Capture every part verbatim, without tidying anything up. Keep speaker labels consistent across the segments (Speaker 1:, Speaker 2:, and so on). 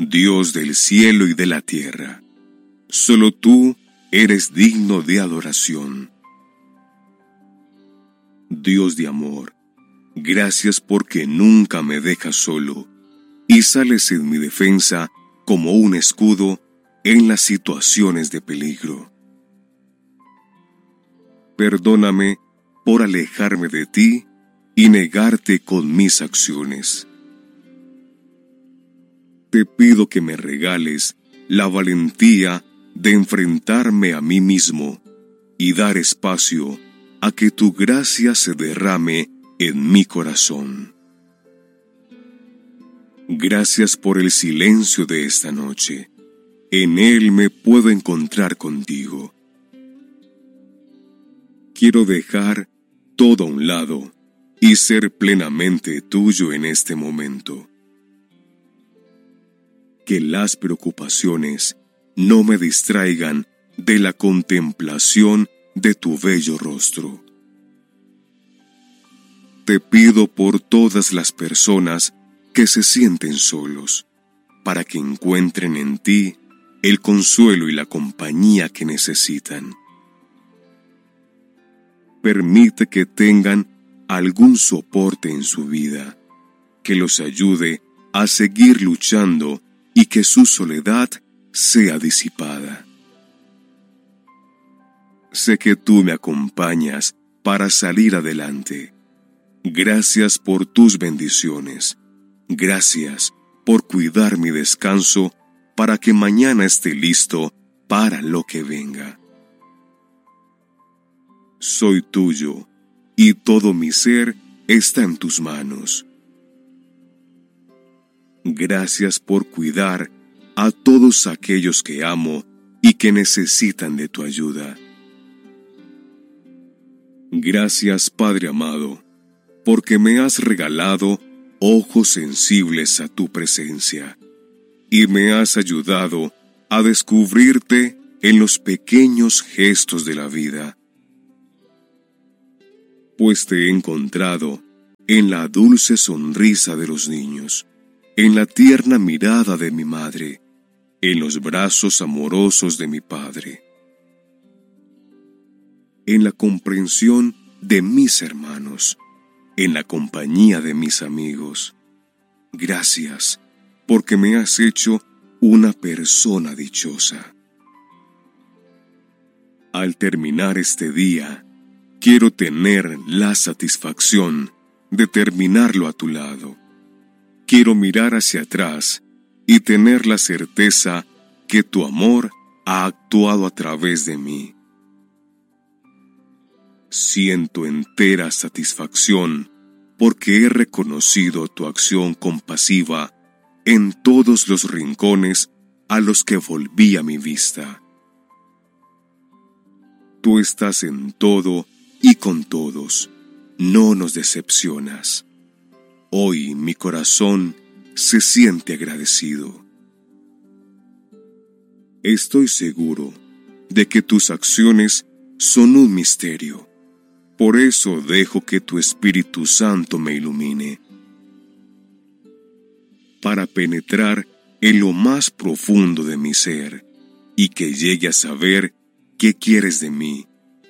Speaker 1: Dios del cielo y de la tierra. Solo tú eres digno de adoración. Dios de amor, gracias porque nunca me dejas solo y sales en mi defensa como un escudo en las situaciones de peligro. Perdóname por alejarme de ti y negarte con mis acciones. Te pido que me regales la valentía de enfrentarme a mí mismo y dar espacio a que tu gracia se derrame en mi corazón. Gracias por el silencio de esta noche. En él me puedo encontrar contigo. Quiero dejar todo a un lado y ser plenamente tuyo en este momento. Que las preocupaciones no me distraigan de la contemplación de tu bello rostro. Te pido por todas las personas que se sienten solos, para que encuentren en ti el consuelo y la compañía que necesitan. Permite que tengan algún soporte en su vida, que los ayude a seguir luchando y que su soledad sea disipada. Sé que tú me acompañas para salir adelante. Gracias por tus bendiciones. Gracias por cuidar mi descanso para que mañana esté listo para lo que venga. Soy tuyo y todo mi ser está en tus manos. Gracias por cuidar a todos aquellos que amo y que necesitan de tu ayuda. Gracias, Padre amado, porque me has regalado ojos sensibles a tu presencia y me has ayudado a descubrirte en los pequeños gestos de la vida. Pues te he encontrado en la dulce sonrisa de los niños, en la tierna mirada de mi madre, en los brazos amorosos de mi padre, en la comprensión de mis hermanos, en la compañía de mis amigos. Gracias, porque me has hecho una persona dichosa. Al terminar este día, quiero tener la satisfacción de terminarlo a tu lado. Quiero mirar hacia atrás y tener la certeza que tu amor ha actuado a través de mí. Siento entera satisfacción porque he reconocido tu acción compasiva en todos los rincones a los que volvía mi vista. Tú estás en todo y con todos, no nos decepcionas. Hoy mi corazón se siente agradecido. Estoy seguro de que tus acciones son un misterio. Por eso dejo que tu Espíritu Santo me ilumine, para penetrar en lo más profundo de mi ser y que llegue a saber qué quieres de mí.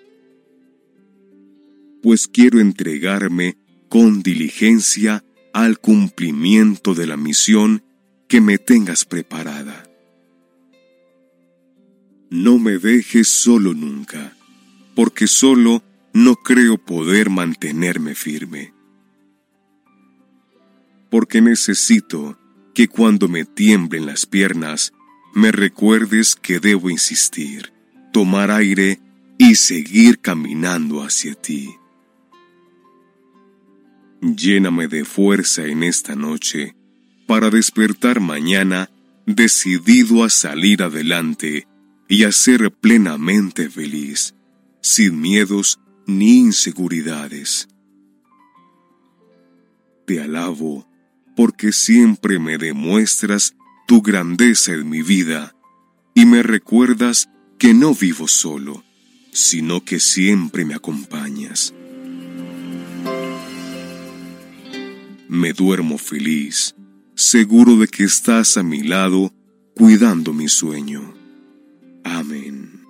Speaker 1: Pues quiero entregarme con diligencia al cumplimiento de la misión que me tengas preparada. No me dejes solo nunca, porque solo no creo poder mantenerme firme. Porque necesito que cuando me tiemblen las piernas, me recuerdes que debo insistir, tomar aire y seguir caminando hacia ti. Lléname de fuerza en esta noche para despertar mañana decidido a salir adelante y a ser plenamente feliz, sin miedos ni inseguridades. Te alabo porque siempre me demuestras tu grandeza en mi vida y me recuerdas que no vivo solo, sino que siempre me acompañas. Me duermo feliz, seguro de que estás a mi lado, cuidando mi sueño. Amén.